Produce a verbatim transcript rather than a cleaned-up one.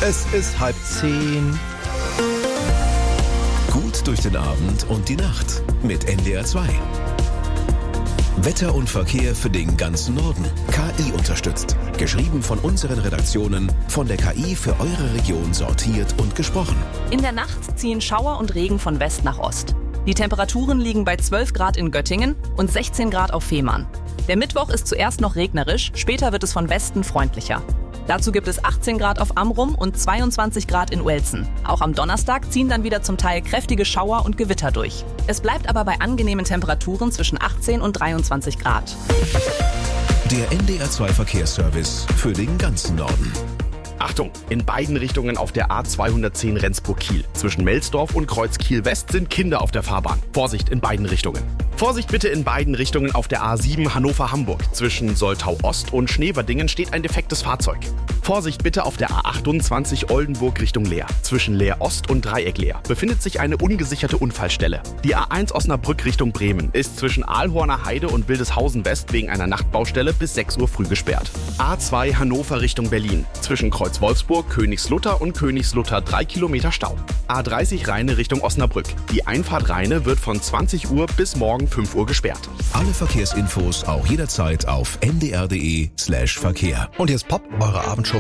Es ist halb zehn. Gut durch den Abend und die Nacht mit N D R zwei. Wetter und Verkehr für den ganzen Norden. K I unterstützt. Geschrieben von unseren Redaktionen, von der K I für eure Region sortiert und gesprochen. In der Nacht ziehen Schauer und Regen von West nach Ost. Die Temperaturen liegen bei zwölf Grad in Göttingen und sechzehn Grad auf Fehmarn. Der Mittwoch ist zuerst noch regnerisch, später wird es von Westen freundlicher. Dazu gibt es achtzehn Grad auf Amrum und zweiundzwanzig Grad in Uelzen. Auch am Donnerstag ziehen dann wieder zum Teil kräftige Schauer und Gewitter durch. Es bleibt aber bei angenehmen Temperaturen zwischen achtzehn und dreiundzwanzig Grad. Der N D R zwei Verkehrsservice für den ganzen Norden. Achtung, in beiden Richtungen auf der A zweihundertzehn Rendsburg-Kiel. Zwischen Melsdorf und Kreuz Kiel-West sind Kinder auf der Fahrbahn. Vorsicht in beiden Richtungen. Vorsicht bitte in beiden Richtungen auf der A sieben Hannover-Hamburg. Zwischen Soltau-Ost und Schneverdingen steht ein defektes Fahrzeug. Vorsicht bitte auf der A achtundzwanzig Oldenburg Richtung Leer. Zwischen Leer-Ost und Dreieck-Leer befindet sich eine ungesicherte Unfallstelle. Die A eins Osnabrück Richtung Bremen ist zwischen Aalhorner Heide und Wildeshausen-West wegen einer Nachtbaustelle bis sechs Uhr früh gesperrt. A zwei Hannover Richtung Berlin. Zwischen Kreuz Wolfsburg, Königslutter und Königslutter drei Kilometer Stau. A dreißig Rheine Richtung Osnabrück. Die Einfahrt Rheine wird von zwanzig Uhr bis morgen fünf Uhr gesperrt. Alle Verkehrsinfos auch jederzeit auf n d r punkt d e slash Verkehr. Und jetzt Pop, eure Abendshow